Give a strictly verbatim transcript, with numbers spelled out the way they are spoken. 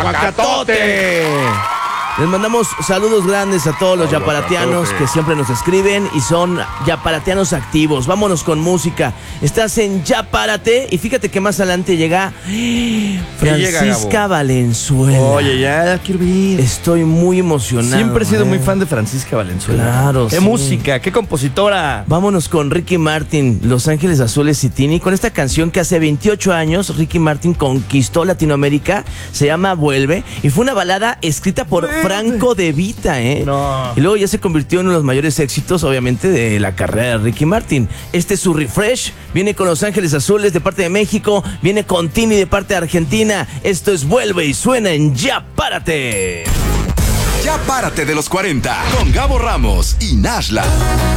Zapacatote. Les mandamos saludos grandes a todos los Hola, yaparatianos Zapacatote. que siempre nos escriben y son yaparatianos activos. Vámonos con música. Estás en Yapárate y fíjate que más adelante llega Francisca llega, Gabo? Valenzuela. Oye, ya quiero ver. Estoy muy emocionado. Siempre he sido eh. muy fan de Francisca Valenzuela. Claro, Qué sí. música, qué compositora. Vámonos con Ricky Martin, Los Ángeles Azules y Tini, con esta canción que hace veintiocho años Ricky Martin conquistó Latinoamérica. Se llama Vuelve y fue una balada escrita por Vuelve. Franco De Vita, ¿eh? No. Y luego ya se convirtió en uno de los mayores éxitos, obviamente, de la carrera de Ricky Martin. Este es su refresh. Viene con Los Ángeles Azules de parte de México. Viene con Tini de parte de Argentina. Esto es Vuelve y suena en Ya Párate. Ya párate de los cuarenta con Gabo Ramos y Nashla.